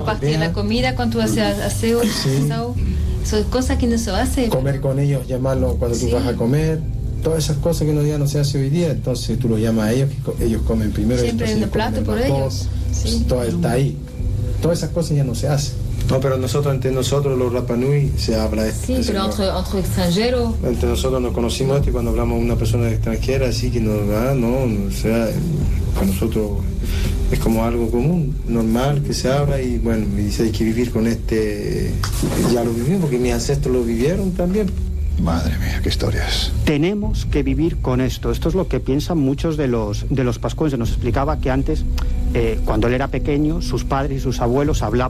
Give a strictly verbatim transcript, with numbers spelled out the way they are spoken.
compartir la comida cuando tú haces aseo, sí. son cosas que no se hace. Comer con ellos, llamarlos cuando tú sí. vas a comer, todas esas cosas que no, ya no se hace hoy día, entonces tú los llamas a ellos, que ellos comen primero. Siempre hay un plato por ellos. Sí. Todo está ahí. Todas esas cosas ya no se hacen. No, pero nosotros, entre nosotros, los Rapa Nui, se habla esto. Sí, pero entre, entre extranjeros. Entre nosotros nos conocimos esto y cuando hablamos a una persona extranjera, así que no, ah, no, o sea, para nosotros es como algo común, normal, que se habla y bueno, me dice hay que vivir con este, ya lo vivimos, porque mis ancestros lo vivieron también. Madre mía, qué historias. Tenemos que vivir con esto. Esto es lo que piensan muchos de los, de los pascuenses. Nos explicaba que antes, eh, cuando él era pequeño, sus padres y sus abuelos hablaban